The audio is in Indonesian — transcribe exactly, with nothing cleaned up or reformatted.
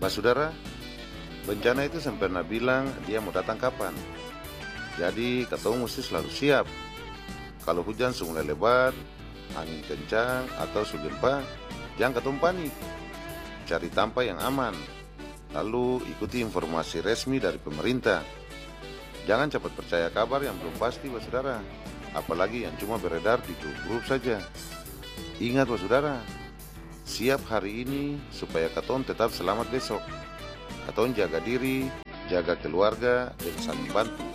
Saudara, bencana itu sampai pernah bilang dia mau datang kapan. Jadi katong mesti selalu siap. Kalau hujan mulai lebat, angin kencang atau sugempa, jangan katong panik. Cari tempat yang aman. Lalu ikuti informasi resmi dari pemerintah. Jangan cepat percaya kabar yang belum pasti, saudara. Apalagi yang cuma beredar di grup saja. Ingat, saudara, siap hari ini supaya katong tetap selamat besok. Katong jaga diri, jaga keluarga, dan saling bantu.